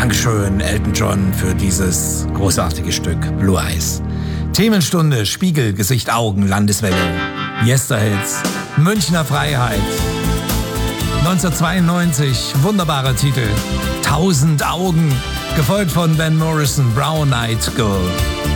Dankeschön, Elton John, für dieses großartige Stück Blue Eyes. Themenstunde, Spiegel, Gesicht, Augen, Landeswelle, Yesterhits, Münchner Freiheit. 1992, wunderbarer Titel, 1000 Augen, gefolgt von Van Morrison, Brown Eyed Girl.